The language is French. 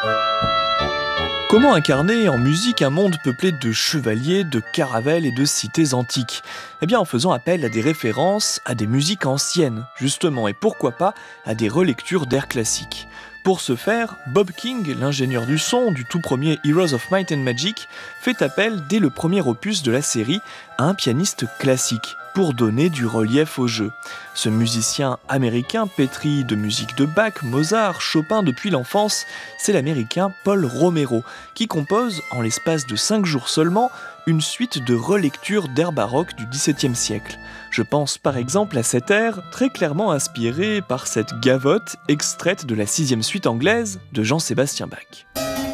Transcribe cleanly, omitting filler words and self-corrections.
Comment incarner en musique un monde peuplé de chevaliers, de caravelles et de cités antiques ? Eh bien en faisant appel à des références, à des musiques anciennes, justement, et pourquoi pas à des relectures d'airs classiques. Pour ce faire, Bob King, l'ingénieur du son du tout premier Heroes of Might and Magic, fait appel dès le premier opus de la série à un pianiste classique pour donner du relief au jeu. Ce musicien américain pétri de musique de Bach, Mozart, Chopin depuis l'enfance, c'est l'américain Paul Romero, qui compose, en l'espace de 5 jours seulement, une suite de relectures d'airs baroques du XVIIe siècle. Je pense par exemple à cet air, très clairement inspiré par cette gavotte extraite de la 6e suite anglaise de Jean-Sébastien Bach.